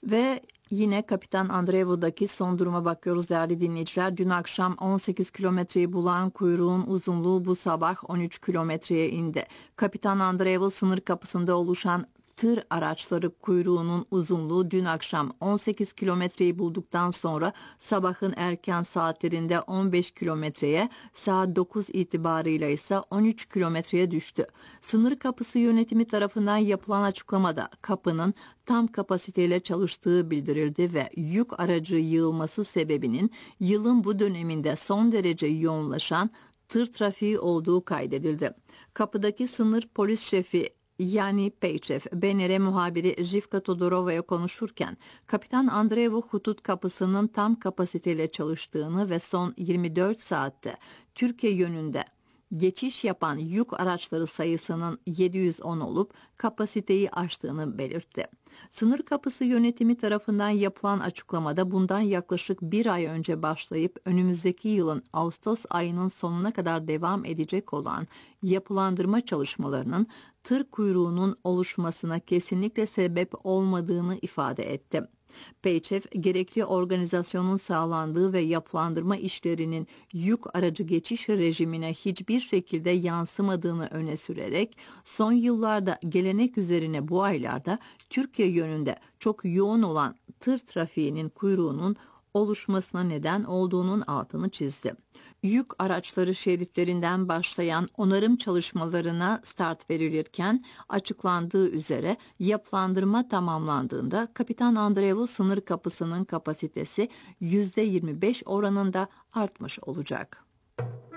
Ve yine Kapitan Andreev'daki son duruma bakıyoruz değerli dinleyiciler. Dün akşam 18 kilometreyi bulan kuyruğun uzunluğu bu sabah 13 kilometreye indi. Kapitan Andreev sınır kapısında oluşan tır araçları kuyruğunun uzunluğu dün akşam 18 kilometreyi bulduktan sonra sabahın erken saatlerinde 15 kilometreye, saat 9 itibarıyla ise 13 kilometreye düştü. Sınır kapısı yönetimi tarafından yapılan açıklamada kapının tam kapasiteyle çalıştığı bildirildi ve yük aracı yığılması sebebinin yılın bu döneminde son derece yoğunlaşan tır trafiği olduğu kaydedildi. Kapıdaki sınır polis şefi yani Peyçev, BNR muhabiri Jivka Todorova'ya konuşurken Kapitan Andreev hudut kapısının tam kapasiteyle çalıştığını ve son 24 saatte Türkiye yönünde geçiş yapan yük araçları sayısının 710 olup kapasiteyi aştığını belirtti. Sınır kapısı yönetimi tarafından yapılan açıklamada bundan yaklaşık bir ay önce başlayıp önümüzdeki yılın Ağustos ayının sonuna kadar devam edecek olan yapılandırma çalışmalarının tır kuyruğunun oluşmasına kesinlikle sebep olmadığını ifade etti. Peyçev, gerekli organizasyonun sağlandığı ve yapılandırma işlerinin yük aracı geçiş rejimine hiçbir şekilde yansımadığını öne sürerek son yıllarda gelenek üzerine bu aylarda Türkiye yönünde çok yoğun olan tır trafiğinin kuyruğunun oluşmasına neden olduğunun altını çizdi. Yük araçları şeritlerinden başlayan onarım çalışmalarına start verilirken açıklandığı üzere yapılandırma tamamlandığında Kapitan Andreev sınır kapısının kapasitesi %25 oranında artmış olacak.